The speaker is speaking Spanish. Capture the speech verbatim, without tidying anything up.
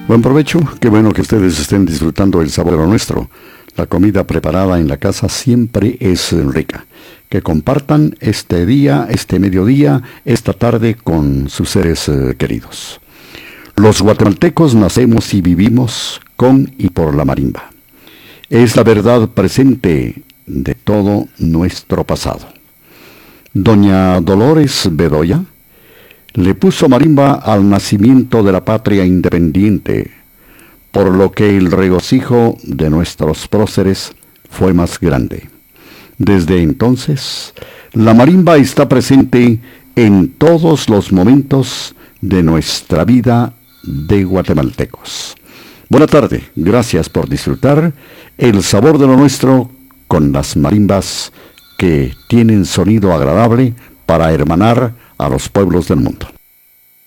Buen provecho, qué bueno que ustedes estén disfrutando el sabor de lo nuestro. La comida preparada en la casa siempre es rica. Que compartan este día, este mediodía, esta tarde con sus seres eh, queridos. Los guatemaltecos nacemos y vivimos con y por la marimba. Es la verdad presente de todo nuestro pasado. Doña Dolores Bedoya le puso marimba al nacimiento de la patria independiente, por lo que el regocijo de nuestros próceres fue más grande. Desde entonces, la marimba está presente en todos los momentos de nuestra vida de guatemaltecos. Buena tarde, gracias por disfrutar el sabor de lo nuestro con las marimbas que tienen sonido agradable para hermanar a los pueblos del mundo.